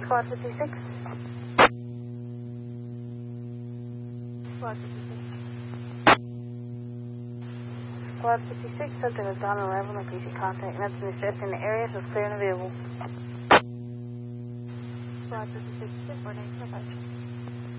Squad 56. Squad 56. Squad 56, subject is down on arrival and PC contact. Necessary stress in the area, so it's clear and available. Squad 56, 495.